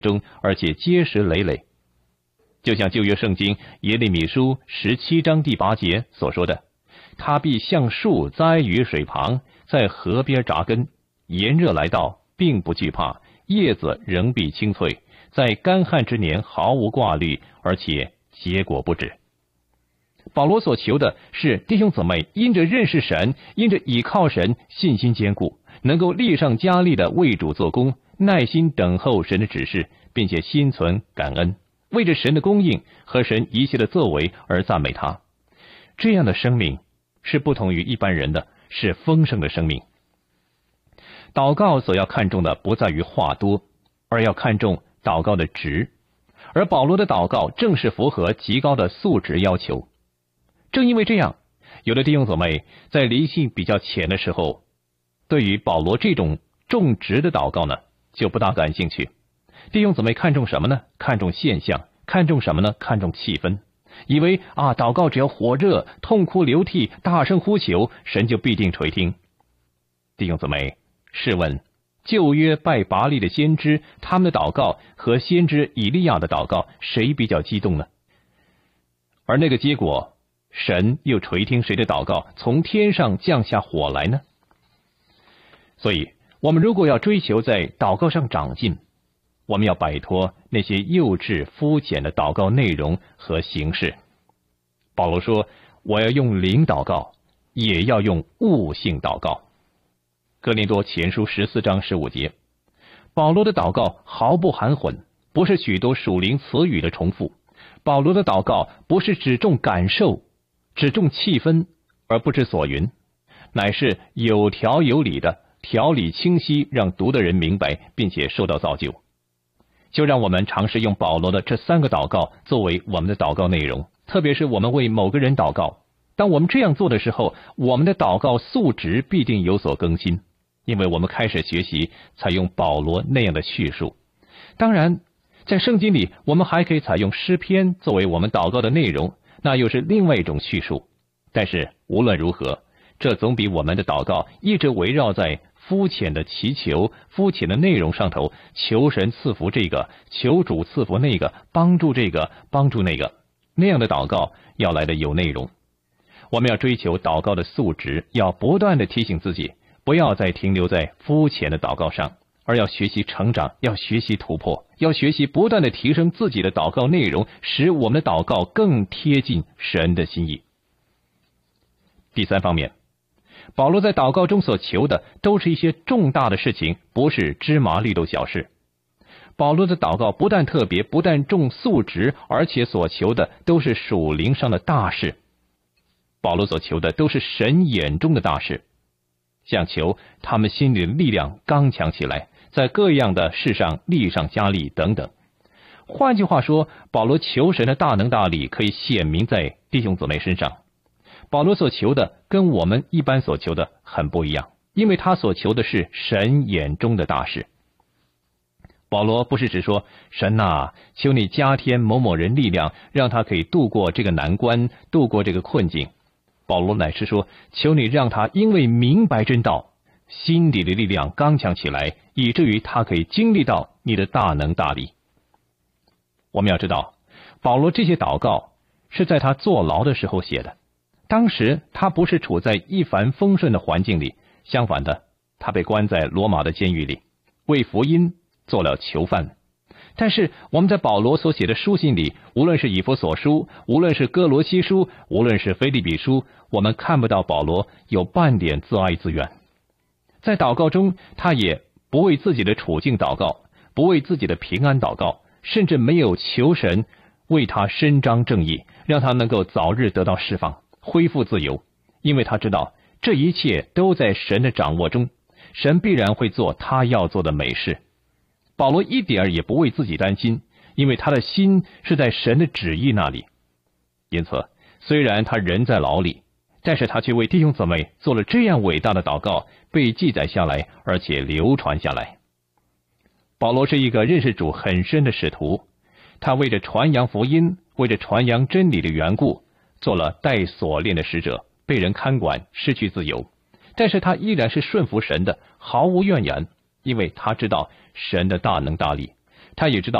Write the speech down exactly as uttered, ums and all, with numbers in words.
中，而且结实累累。就像旧约圣经耶利米书十七章第八节所说的，他必像树栽于水旁，在河边扎根，炎热来到，并不惧怕，叶子仍必青翠，在干旱之年毫无挂虑，而且结果不止。保罗所求的是弟兄姊妹因着认识神，因着倚靠神，信心坚固，能够力上加力的为主做工，耐心等候神的指示，并且心存感恩，为着神的供应和神一切的作为而赞美他。这样的生命是不同于一般人的，是丰盛的生命。祷告所要看重的不在于话多，而要看重祷告的值。而保罗的祷告正是符合极高的素质要求。正因为这样，有的弟兄姊妹在灵性比较浅的时候，对于保罗这种重质的祷告呢，就不大感兴趣。弟兄姊妹看重什么呢？看重现象。看重什么呢？看重气氛。以为啊，祷告只要火热、痛哭流涕、大声呼求，神就必定垂听。弟兄姊妹，试问旧约拜拔利的先知，他们的祷告和先知以利亚的祷告，谁比较激动呢？而那个结果，神又垂听谁的祷告，从天上降下火来呢？所以我们如果要追求在祷告上长进，我们要摆脱那些幼稚肤浅的祷告内容和形式。保罗说，我要用灵祷告，也要用悟性祷告。哥林多前书十四章十五节，保罗的祷告毫不含混，不是许多属灵词语的重复。保罗的祷告不是只重感受，只重气氛，而不知所云，乃是有条有理的，条理清晰，让读的人明白，并且受到造就。就让我们尝试用保罗的这三个祷告作为我们的祷告内容，特别是我们为某个人祷告。当我们这样做的时候，我们的祷告素质必定有所更新，因为我们开始学习采用保罗那样的叙述。当然，在圣经里，我们还可以采用诗篇作为我们祷告的内容，那又是另外一种叙述。但是无论如何，这总比我们的祷告一直围绕在肤浅的祈求、肤浅的内容上头，求神赐福这个，求主赐福那个，帮助这个，帮助那个，那样的祷告要来的有内容。我们要追求祷告的素质，要不断的提醒自己，不要再停留在肤浅的祷告上，而要学习成长，要学习突破，要学习不断的提升自己的祷告内容，使我们的祷告更贴近神的心意。第三方面，保罗在祷告中所求的都是一些重大的事情，不是芝麻绿豆小事。保罗的祷告不但特别，不但重素质，而且所求的都是属灵上的大事。保罗所求的都是神眼中的大事，想求他们心里的力量刚强起来，在各样的事上力上加力等等。换句话说，保罗求神的大能大力可以显明在弟兄姊妹身上。保罗所求的跟我们一般所求的很不一样，因为他所求的是神眼中的大事。保罗不是只说，神啊，求你加添某某人力量，让他可以度过这个难关，度过这个困境。保罗乃是说，求你让他因为明白真道，心底的力量刚强起来，以至于他可以经历到你的大能大力。我们要知道，保罗这些祷告是在他坐牢的时候写的。当时他不是处在一帆风顺的环境里，相反的，他被关在罗马的监狱里，为福音做了囚犯。但是我们在保罗所写的书信里，无论是以弗所书，无论是哥罗西书，无论是腓立比书，我们看不到保罗有半点自哀自怨。在祷告中，他也不为自己的处境祷告，不为自己的平安祷告，甚至没有求神为他伸张正义，让他能够早日得到释放，恢复自由，因为他知道这一切都在神的掌握中，神必然会做他要做的美事。保罗一点也不为自己担心，因为他的心是在神的旨意那里。因此，虽然他人在牢里，但是他却为弟兄姊妹做了这样伟大的祷告，被记载下来，而且流传下来。保罗是一个认识主很深的使徒，他为着传扬福音，为着传扬真理的缘故，做了带锁链的使者，被人看管，失去自由。但是他依然是顺服神的，毫无怨言，因为他知道神的大能大力。 他也知道